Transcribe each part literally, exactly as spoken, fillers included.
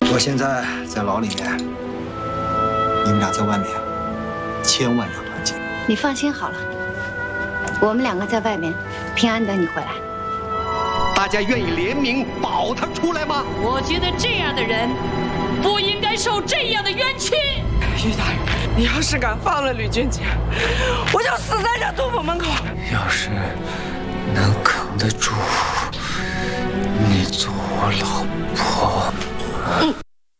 我现在在牢里面，你们俩在外面，千万要团结。 你放心好了，我们两个在外面平安等你回来。 大家愿意联名保他出来吗？ 我觉得这样的人不应该受这样的冤屈。 于大人，你要是敢放了吕俊杰，我就死在这杜甫门口。 要是能扛得住，你做我老婆。嗯。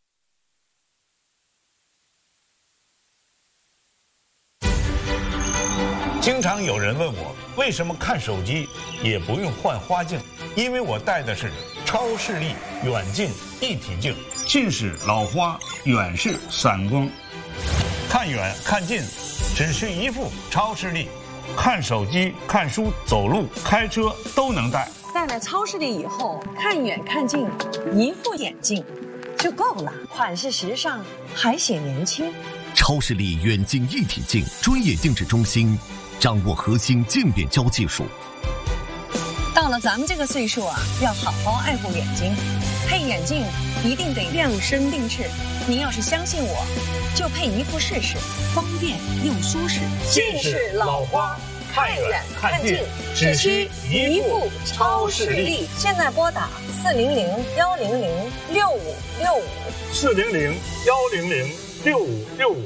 经常有人问我，为什么看手机也不用换花镜？因为我戴的是超视力远近一体镜，近视、老花，远视、散光。看远看近，只需一副超视力，看手机、看书、走路、开车都能戴。 戴了超视力以后，看远看近，一副眼镜就够了，款式时尚，还显年轻。 超视力远近一体镜专业定制中心，掌握核心渐变焦技术。 到了咱们这个岁数啊，要好好爱护眼睛，配眼镜一定得量身定制。您要是相信我，就配一副试试，方便又舒适。 近视、老花，看远看近，只需一副超视力。 现在拨打四零零幺零零六五六五， 四零零幺零零六五六五。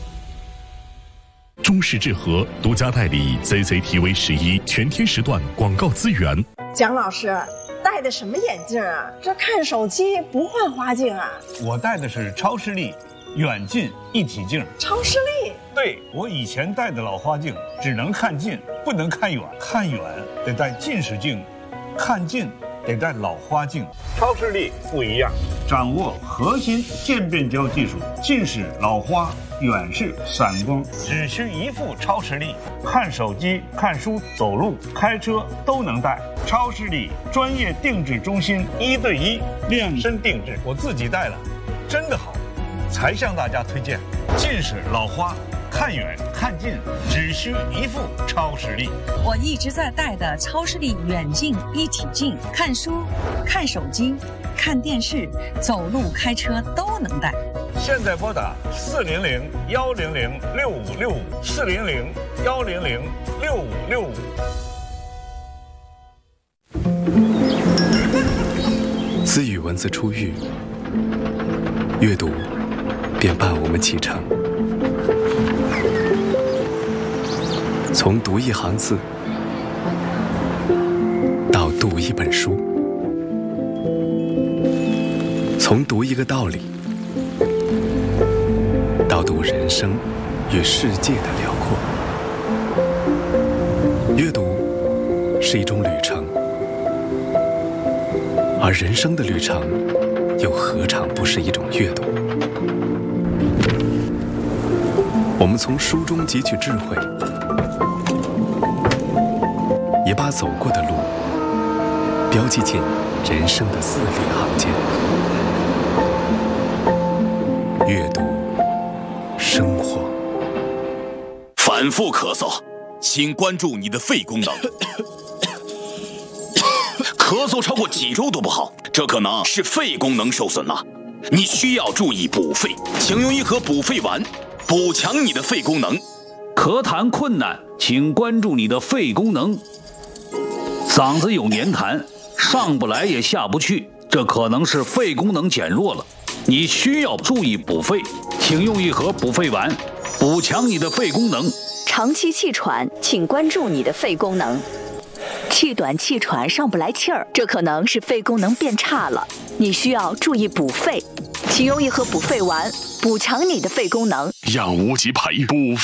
中视智和独家代理 C C T V 十一全天时段广告资源。 蒋老师戴的什么眼镜啊？这看手机不换花镜啊？ 我戴的是超视力远近一体镜。 超视力？ 对，我以前戴的老花镜只能看近，不能看远。看远得戴近视镜，看近得戴老花镜。超视力不一样，掌握核心渐变焦技术，近视、老花、远视、散光，只需一副超视力，看手机、看书、走路、开车都能戴。超视力专业定制中心，一对一量身定制，我自己戴了，真的好，才向大家推荐。近视、老花，看远看近，只需一副超视力。 我一直在戴的超视力远近一体镜，看书、看手机、看电视、走路、开车都能戴。 现在拨打四零零幺零零六五六五，四零零幺零零六五六五。 自语文字出狱，阅读便伴我们启程。从读一行字到读一本书，从读一个道理到读人生与世界的辽阔。阅读是一种旅程，而人生的旅程又何尝不是一种阅读？我们从书中汲取智慧，也把走过的路标记进人生的字里行间。阅读生活。 反复咳嗽，请关注你的肺功能。咳嗽超过几周都不好，这可能是肺功能受损了，你需要注意补肺，请用一盒补肺丸，补强你的肺功能。 咳痰困难，请关注你的肺功能。嗓子有黏痰，上不来也下不去，这可能是肺功能减弱了，你需要注意补肺，请用一盒补肺丸，补强你的肺功能。 长期气喘，请关注你的肺功能。气短气喘上不来气儿，这可能是肺功能变差了，你需要注意补肺，请用一盒补肺丸，补强你的肺功能， 让无极牌补